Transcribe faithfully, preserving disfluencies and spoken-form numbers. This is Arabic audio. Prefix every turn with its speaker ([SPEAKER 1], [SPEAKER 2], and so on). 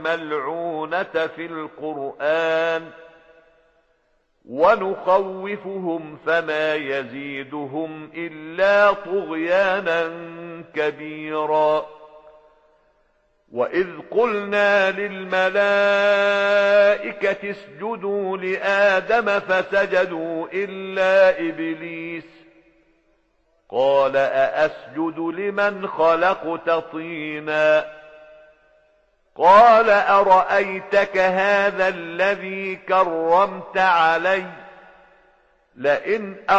[SPEAKER 1] الملعونة في القرآن ونخوفهم فما يزيدهم إلا طغيانا كبيرا. وإذ قلنا للملائكة اسجدوا لآدم فسجدوا إلا إبليس قال أأسجد لمن خلقت طينا قال أرأيتك هذا الذي كرمت علي لئن